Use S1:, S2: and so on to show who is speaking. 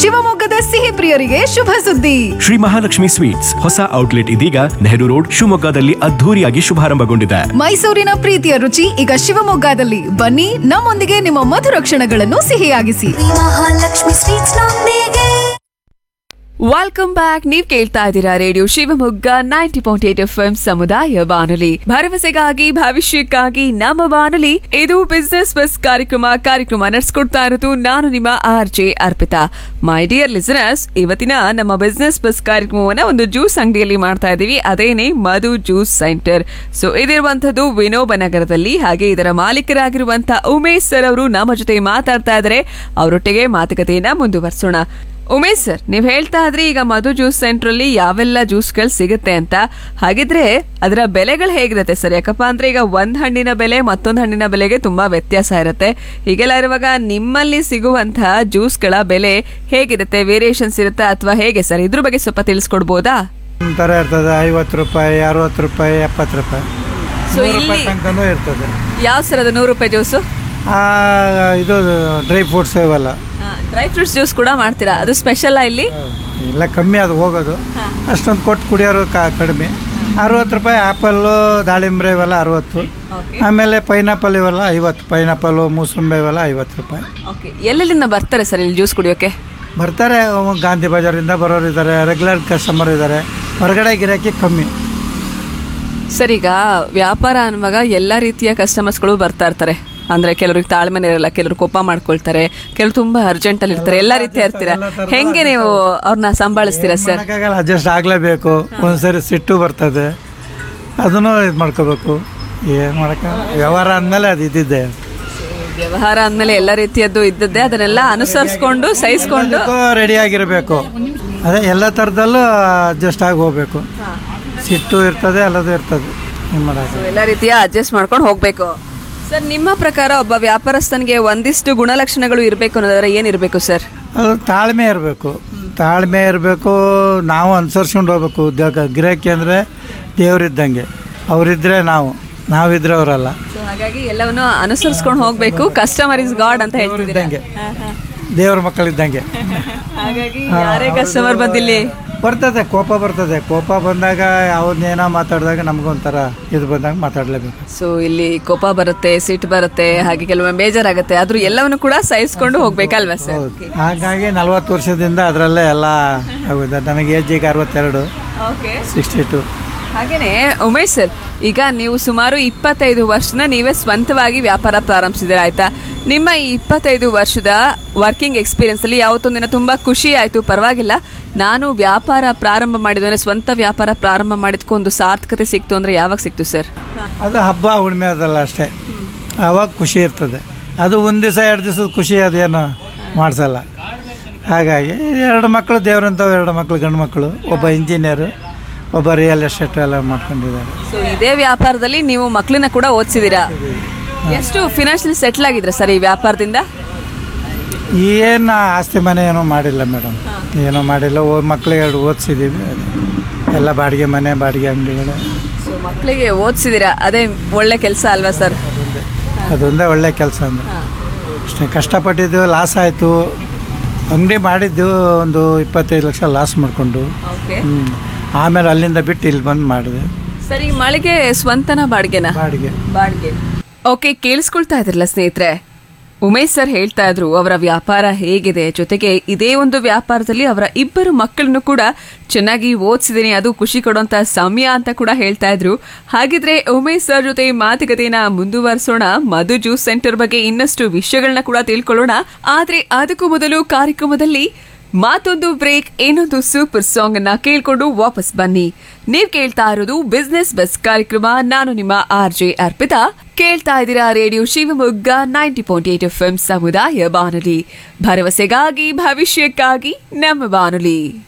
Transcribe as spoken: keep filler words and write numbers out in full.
S1: ಶಿವಮೊಗ್ಗದ ಸಿಹಿ ಪ್ರಿಯರಿಗೆ ಶುಭ ಸುದ್ದಿ.
S2: ಶ್ರೀ ಮಹಾಲಕ್ಷ್ಮಿ ಸ್ವೀಟ್ಸ್ ಹೊಸ ಔಟ್ಲೆಟ್ ಇದೀಗ ನೆಹರು ರೋಡ್ ಶಿವಮೊಗ್ಗದಲ್ಲಿ ಅದ್ಧೂರಿಯಾಗಿ ಶುಭಾರಂಭಗೊಂಡಿದೆ.
S1: ಮೈಸೂರಿನ ಪ್ರೀತಿಯ ರುಚಿ ಈಗ ಶಿವಮೊಗ್ಗದಲ್ಲಿ. ಬನ್ನಿ, ನಮ್ಮೊಂದಿಗೆ ನಿಮ್ಮ ಮಧುರ ಕ್ಷಣಗಳನ್ನು ಸಿಹಿಯಾಗಿಸಿ.
S3: ಮಹಾಲಕ್ಷ್ಮಿ ಸ್ವೀಟ್ಸ್ ನೊಂದಿಗೆ.
S4: Welcome back. ನೀವ್ ಕೇಳ್ತಾ ಇದ್ದೀರಾ radio Shivamogga ninety point eight F M ಸಮುದಾಯ ಬಾನುಲಿ, ಭರವಸೆಗಾಗಿ ಭವಿಷ್ಯಕ್ಕಾಗಿ ನಮ್ಮ ಬಾನುಲಿ. ಇದು ಬಿಸ್ನೆಸ್ ಬಸ್ ಕಾರ್ಯಕ್ರಮ ಕಾರ್ಯಕ್ರಮ ನಡೆಸ್ಕೊಡ್ತಾ ಇರೋದು ನಾನು ನಿಮ್ಮ R J Arpita. My dear listeners, ಇವತ್ತಿನ ನಮ್ಮ ಬಿಸ್ನೆಸ್ ಬಸ್ ಕಾರ್ಯಕ್ರಮವನ್ನ ಒಂದು ಜ್ಯೂಸ್ ಅಂಗಡಿಯಲ್ಲಿ ಮಾಡ್ತಾ ಇದೀವಿ. ಅದೇನೆ ಮಧು ಜ್ಯೂಸ್ ಸೆಂಟರ್. ಸೊ ಇದಿರುವಂತದ್ದು ವಿನೋಬ ನಗರದಲ್ಲಿ. ಹಾಗೆ ಇದರ ಮಾಲೀಕರಾಗಿರುವಂತಹ ಉಮೇಶ್ ಸರ್ ಅವರು ನಮ್ಮ ಜೊತೆ ಮಾತಾಡ್ತಾ ಇದ್ದಾರೆ. ಅವರೊಟ್ಟಿಗೆ ಮಾತುಕತೆಯನ್ನ ಮುಂದುವರಿಸೋಣ. ಉಮೇಶ್ ಸರ್, ನೀವ್ ಹೇಳ್ತಾ ಇದ್ರಿ ಈಗ ಮಧು ಜ್ಯೂಸ್ ಸೆಂಟರ್ ಅಲ್ಲಿ ಯಾವೆಲ್ಲ ಜ್ಯೂಸ್ಗಳು ಸಿಗುತ್ತೆ ಅಂತ. ಹಾಗಿದ್ರೆ ಅದರ ಬೆಲೆಗಳು ಹೇಗಿರುತ್ತೆ ಸರ್? ಯಾಕಪ್ಪ ಅಂದ್ರೆ ಈಗ ಒಂದ್ ಹಣ್ಣಿನ ಬೆಲೆ ಮತ್ತೊಂದು ಹಣ್ಣಿನ ಬೆಲೆಗೆ ತುಂಬಾ ವ್ಯತ್ಯಾಸ ಇರುತ್ತೆ. ಹೀಗೆಲ್ಲ ಇರುವಾಗ ನಿಮ್ಮಲ್ಲಿ ಸಿಗುವಂತಹ ಜ್ಯೂಸ್ಗಳ ಬೆಲೆ ಹೇಗಿರುತ್ತೆ? ವೇರಿಯೇಷನ್ಸ್ ಇರುತ್ತೆ ಅಥವಾ ಹೇಗೆ ಸರ್? ಇದ್ರ ಬಗ್ಗೆ ಸ್ವಲ್ಪ ತಿಳಿಸ್ಕೊಡ್ಬೋದಾ?
S5: ತರ ಇರ್ತದೆ, ಐವತ್ತು ರೂಪಾಯಿ, ಅರವತ್ತು ರೂಪಾಯಿ, ಎಪ್ಪತ್ತು ರೂಪಾಯಿ.
S4: ಸೊ ಇಲ್ಲಿ
S5: ಇರ್ತದೆ.
S4: ಯಾವ ಸರ್ ಅದು ನೂರು ರೂಪಾಯಿ ಜ್ಯೂಸು?
S5: ಇದು ಡ್ರೈ ಫ್ರೂಟ್ಸ್ ಇವೆಲ್ಲ.
S4: ಡ್ರೈ ಫ್ರೂಟ್ಸ್ ಜ್ಯೂಸ್ ಕೂಡ ಮಾಡ್ತೀರಾ? ಅದು ಸ್ಪೆಷಲ್ ಇಲ್ಲಿ?
S5: ಇಲ್ಲ, ಕಮ್ಮಿ ಅದು ಹೋಗೋದು. ಅಷ್ಟೊಂದು ಕೊಟ್ಟು ಕುಡಿಯೋರು ಕಡಿಮೆ. ಅರವತ್ತು ರೂಪಾಯಿ ಆಪಲ್ಲು, ದಾಳಿಂಬ್ರೆ ಇವೆಲ್ಲ ಅರವತ್ತು. ಆಮೇಲೆ ಪೈನಾಪಲ್ ಇವೆಲ್ಲ ಐವತ್ತು. ಪೈನಾಪಲ್ಲು, ಮೂಸಂಬೆ ಇವೆಲ್ಲ ಐವತ್ತು ರೂಪಾಯಿ.
S4: ಎಲ್ಲೆಲ್ಲಿಂದ ಬರ್ತಾರೆ ಸರ್ ಇಲ್ಲಿ ಜ್ಯೂಸ್ ಕುಡಿಯೋಕೆ?
S5: ಬರ್ತಾರೆ, ಗಾಂಧಿ ಬಜಾರಿಂದ ಬರೋರು ಇದ್ದಾರೆ, ರೆಗ್ಯುಲರ್ ಕಸ್ಟಮರ್ ಇದ್ದಾರೆ. ಹೊರಗಡೆ ಗಿರಾಕಿ ಕಮ್ಮಿ.
S4: ಸರ್, ಈಗ ವ್ಯಾಪಾರ ಅನ್ನುವಾಗ ಎಲ್ಲ ರೀತಿಯ ಕಸ್ಟಮರ್ಸ್ಗಳು ಬರ್ತಾ ಇರ್ತಾರೆ. ಅಂದ್ರೆ ಕೆಲವ್ರಿಗೆ ತಾಳ್ಮೆನೇ ಇರಲ್ಲ, ಕೆಲವರು ಕೋಪ ಮಾಡ್ಕೊಳ್ತಾರೆ, ಕೆಲವರು ತುಂಬಾ ಅರ್ಜೆಂಟ್ ಅಲ್ಲಿ ಇರ್ತಾರೆ. ಎಲ್ಲಾ ರೀತಿ ಇರ್ತೀರಾ, ಹೆಂಗೆ ನೀವು ಅವ್ರನ್ನ ಸಂಭಾಳಿಸ್ತೀರಾ ಸರ್?
S5: ಅಡ್ಜಸ್ಟ್ ಆಗ್ಲೇಬೇಕು. ಒಂದ್ಸರಿ ಸಿಟ್ಟು ಬರ್ತದೆ, ಅದನ್ನು ಇದು ಮಾಡ್ಕೋಬೇಕು. ಏನ್ ಮಾಡಕ, ವ್ಯವಹಾರ ಅಂದ್ಮೇಲೆ ಅದು ಇದ್ದಿದ್ದೆ.
S4: ವ್ಯವಹಾರ ಅಂದ್ಮೇಲೆ ಎಲ್ಲ ರೀತಿಯದ್ದು ಇದ್ದದ್ದೇ, ಅದನ್ನೆಲ್ಲ ಅನುಸರಿಸ್ಕೊಂಡು ಸಹಿಸ್ಕೊಂಡು
S5: ರೆಡಿ ಆಗಿರಬೇಕು. ಅದೇ ಎಲ್ಲ ಥರದಲ್ಲೂ ಅಡ್ಜಸ್ಟ್ ಆಗಿ ಹೋಗ್ಬೇಕು. ಸಿಟ್ಟು ಇರ್ತದೆ, ಎಲ್ಲದೂ ಇರ್ತದೆ.
S4: ಎಲ್ಲ ರೀತಿಯ ಅಡ್ಜಸ್ಟ್ ಮಾಡ್ಕೊಂಡು ಹೋಗ್ಬೇಕು. ಸರ್, ನಿಮ್ಮ ಪ್ರಕಾರ ಒಬ್ಬ ವ್ಯಾಪಾರಸ್ಥನಿಗೆ ಒಂದಿಷ್ಟು ಗುಣಲಕ್ಷಣಗಳು ಇರಬೇಕು ಅನ್ನೋದಾದ್ರೆ ಏನಿರಬೇಕು ಸರ್?
S5: ಅದು ತಾಳ್ಮೆ ಇರಬೇಕು. ತಾಳ್ಮೆ ಇರಬೇಕು. ನಾವು ಅನುಸರಿಸ್ಕೊಂಡು ಹೋಗ್ಬೇಕು. ಉದ್ಯೋಗ ಗಿರಾಕಿ ಅಂದರೆ ದೇವರಿದ್ದಂಗೆ. ಅವರಿದ್ರೆ ನಾವು, ನಾವಿದ್ರೆ ಅವರಲ್ಲ.
S4: ಹಾಗಾಗಿ ಎಲ್ಲವನ್ನು ಅನುಸರಿಸ್ಕೊಂಡು ಹೋಗ್ಬೇಕು. ಕಸ್ಟಮರ್ ಇಸ್ ಗಾಡ್ ಅಂತ ಹೇಳ್ತಿದ್ದಂಗೆ,
S5: ದೇವ್ರ ಮಕ್ಕಳಿದ್ದಂಗೆ.
S4: ಹಾಗಾಗಿ ಯಾರೇ ಕಸ್ಟಮರ್ ಬಂದಿಲ್ಲಿ
S5: ಬರ್ತದೆ, ಕೋಪ ಬರ್ತದೆ. ಕೋಪ ಬಂದಾಗ ಯಾವ್ದನ್ನೇನೋ ಮಾತಾಡಿದಾಗ ನಮಗೊಂಥರ ಇದು ಬಂದಾಗ ಮಾತಾಡಲೇಬೇಕು.
S4: ಸೊ ಇಲ್ಲಿ ಕೋಪ ಬರುತ್ತೆ, ಸಿಟ್ಟು ಬರುತ್ತೆ, ಹಾಗೆ ಕೆಲವೊಮ್ಮೆ ಬೇಜಾರಾಗುತ್ತೆ. ಆದ್ರೂ ಎಲ್ಲವನ್ನು ಕೂಡ ಸಹಿಸ್ಕೊಂಡು ಹೋಗ್ಬೇಕಲ್ವಾ ಸರ್?
S5: ಹಾಗಾಗಿ ನಲ್ವತ್ತು ವರ್ಷದಿಂದ ಅದರಲ್ಲೇ ಎಲ್ಲ ಆಗುತ್ತೆ. ನನಗೆ ಏಜ್ ಈಗ ಅರವತ್ತೆರಡು, ಸಿಕ್ಸ್ಟಿ ಟು.
S4: ಹಾಗೇನೆ ಉಮೇಶ್ ಸರ್, ಈಗ ನೀವು ಸುಮಾರು ಇಪ್ಪತ್ತೈದು ವರ್ಷನ ನೀವೇ ಸ್ವಂತವಾಗಿ ವ್ಯಾಪಾರ ಪ್ರಾರಂಭಿಸಿದ್ರೆ ಆಯ್ತಾ? ನಿಮ್ಮ ಈ ಇಪ್ಪತ್ತೈದು ವರ್ಷದ ವರ್ಕಿಂಗ್ ಎಕ್ಸ್ಪೀರಿಯನ್ಸ್ ಅಲ್ಲಿ ಯಾವತ್ತೊಂದಿನ ತುಂಬಾ ಖುಷಿ ಆಯ್ತು, ಪರವಾಗಿಲ್ಲ ನಾನು ವ್ಯಾಪಾರ ಪ್ರಾರಂಭ ಮಾಡಿದ್ರೆ, ಸ್ವಂತ ವ್ಯಾಪಾರ ಪ್ರಾರಂಭ ಮಾಡಿದ್ಕೊಂದು ಸಾರ್ಥಕತೆ ಸಿಕ್ತು ಅಂದ್ರೆ ಯಾವಾಗ ಸಿಕ್ತು ಸರ್?
S5: ಅದು ಹಬ್ಬ ಹುಣ್ಣಿಮೆ ಅದಲ್ಲ ಅಷ್ಟೇ, ಆವಾಗ ಖುಷಿ ಇರ್ತದೆ. ಅದು ಒಂದು ದಿವಸ ಎರಡು ದಿವಸದ ಖುಷಿ ಅದೇನು ಮಾಡಿಸಲ್ಲ. ಹಾಗಾಗಿ ಎರಡು ಮಕ್ಕಳು ದೇವ್ರಂಥವು, ಎರಡು ಮಕ್ಕಳು ಗಂಡು ಮಕ್ಕಳು, ಒಬ್ಬ ಇಂಜಿನಿಯರು, ಒಬ್ಬ ರಿಯಲ್ ಎಸ್ಟೇಟ್ ಎಲ್ಲ ಮಾಡ್ಕೊಂಡಿದ್ದಾರೆ.
S4: ಸೊ ಇದೇ ವ್ಯಾಪಾರದಲ್ಲಿ ನೀವು ಮಕ್ಕಳನ್ನ ಕೂಡ ಓದಿಸಿದ್ದೀರಾ? ಎಷ್ಟು ಫಿನಾನ್ಷಿಯಲಿ ಸೆಟ್ಲ್ ಆಗಿದ್ರ ಸರ್ ಈ ವ್ಯಾಪಾರದಿಂದ?
S5: ಏನು ಆಸ್ತಿ ಮನೆ ಏನೋ ಮಾಡಿಲ್ಲ ಮೇಡಮ್, ಏನೋ ಮಾಡಿಲ್ಲ. ಓ ಮಕ್ಕಳಿಗೆ ಎರಡು ಓದಿಸಿದ್ದೀವಿ, ಎಲ್ಲ ಬಾಡಿಗೆ ಮನೆ, ಬಾಡಿಗೆ ಅಂಗಡಿಗಳು.
S4: ಸೊ ಮಕ್ಕಳಿಗೆ ಓದಿಸಿದ್ದೀರಾ, ಅದೇ ಒಳ್ಳೆ ಕೆಲಸ ಅಲ್ವಾ ಸರ್?
S5: ಅದೊಂದೇ ಒಳ್ಳೆ ಕೆಲಸ ಅಂದರೆ ಅಷ್ಟೇ. ಕಷ್ಟಪಟ್ಟಿದ್ದು, ಲಾಸ್ ಆಯಿತು. ಅಂಗಡಿ ಮಾಡಿದ್ದು ಒಂದು ಇಪ್ಪತ್ತೈದು ಲಕ್ಷ ಲಾಸ್ ಮಾಡಿಕೊಂಡು, ಆಮೇಲೆ ಅಲ್ಲಿಂದ ಬಿಟ್ಟು ಇಲ್ಲಿ ಬಂದು ಮಾಡಿದೆ.
S4: ಸರಿ, ಮಳಿಗೆ ಸ್ವಂತನ ಬಾಡಿಗೆನಾ?
S5: ಬಾಡಿಗೆ.
S4: ಬಾಡಿಗೆ. ಓಕೆ, ಕೇಳಿಸ್ಕೊಳ್ತಾ ಇದ್ರಲ್ಲ ಸ್ನೇಹಿತರೆ, ಉಮೇಶ್ ಸರ್ ಹೇಳ್ತಾ ಇದ್ರು ಅವರ ವ್ಯಾಪಾರ ಹೇಗಿದೆ, ಜೊತೆಗೆ ಇದೇ ಒಂದು ವ್ಯಾಪಾರದಲ್ಲಿ ಅವರ ಇಬ್ಬರು ಮಕ್ಕಳನ್ನು ಕೂಡ ಚೆನ್ನಾಗಿ ಓದಿಸಿದೀನಿ, ಅದು ಖುಷಿ ಕೊಡುವಂತ ಸಮಯ ಅಂತ ಕೂಡ ಹೇಳ್ತಾ ಇದ್ರು. ಹಾಗಿದ್ರೆ ಉಮೇಶ್ ಸರ್ ಜೊತೆ ಮಾತುಕತೆನ ಮುಂದುವರಿಸೋಣ. ಮಧು ಜ್ಯೂಸ್ ಸೆಂಟರ್ ಬಗ್ಗೆ ಇನ್ನಷ್ಟು ವಿಷಯಗಳನ್ನ ಕೂಡ ತಿಳ್ಕೊಳ್ಳೋಣ. ಆದ್ರೆ ಅದಕ್ಕೂ ಮೊದಲು ಕಾರ್ಯಕ್ರಮದಲ್ಲಿ ಮಾತೊಂದು ಬ್ರೇಕ್, ಏನೊಂದು ಸೂಪರ್ ಸಾಂಗ್ ಅನ್ನ ಕೇಳ್ಕೊಂಡು ವಾಪಸ್ ಬನ್ನಿ. ನೀವ್ ಕೇಳ್ತಾ ಇರೋದು ಬಿಸ್ನೆಸ್ ಬಸ್ ಕಾರ್ಯಕ್ರಮ. ನಾನು ನಿಮ್ಮ ಆರ್ ಜೆ ಅರ್ಪಿತಾ. ಕೇಳ್ತಾ ಇದ್ದೀರಾ radio Shivamogga ninety point eight F M ಸಮುದಾಯ ಬಾನುಲಿ, ಭರವಸೆಗಾಗಿ ಭವಿಷ್ಯಕ್ಕಾಗಿ ನಮ್ಮ ಬಾನುಲಿ.